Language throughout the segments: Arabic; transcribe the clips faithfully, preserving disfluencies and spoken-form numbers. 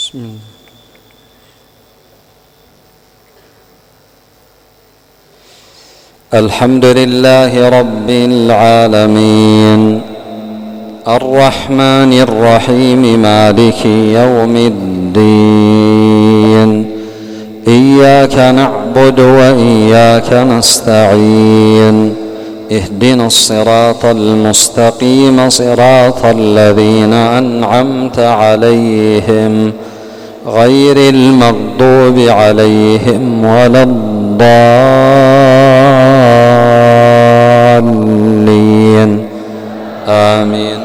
بسم الله. الحمد لله رب العالمين الرحمن الرحيم مالك يوم الدين إياك نعبد وإياك نستعين اهدنا الصراط المستقيم صراط الذين أنعمت عليهم غير المغضوب عليهم ولا الضالين آمين.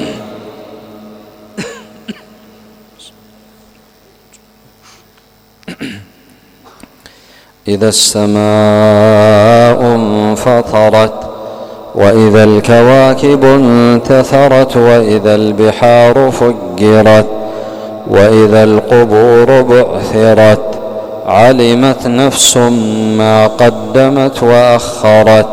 إذا السماء انفطرت وإذا الكواكب انتثرت وإذا البحار فجرت وإذا القبور بعثرت علمت نفس ما قدمت وأخرت.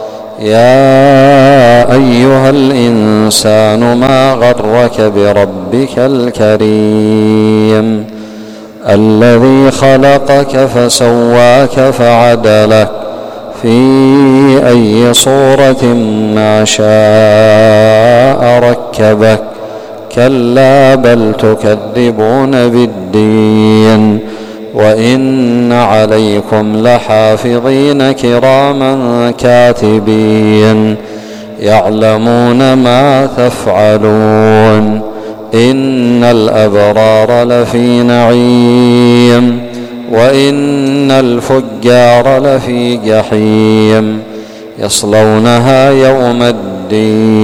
يا أيها الإنسان ما غرك بربك الكريم الذي خلقك فسواك فعدلك في أي صورة ما شاء ركبك. كلا بل تكذبون بالدين وإن عليكم لحافظين كراما كاتبين يعلمون ما تفعلون. إن الأبرار لفي نعيم وإن الفجار لفي جحيم يصلونها يوم الدين